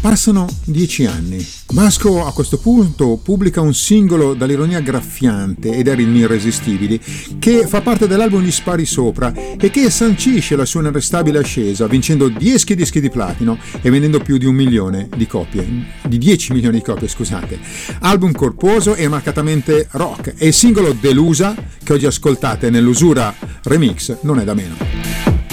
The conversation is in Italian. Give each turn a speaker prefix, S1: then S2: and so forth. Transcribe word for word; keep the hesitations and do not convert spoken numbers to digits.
S1: Passano dieci anni. Vasco a questo punto pubblica un singolo dall'ironia graffiante e dai ritmi irresistibili che fa parte dell'album Gli spari sopra e che sancisce la sua inarrestabile ascesa, vincendo dieci dischi di platino e vendendo più di un milione di copie, di dieci milioni di copie, scusate. Album corposo e marcatamente rock, e il singolo Delusa che oggi ascoltate nell'Usura Remix non è da meno.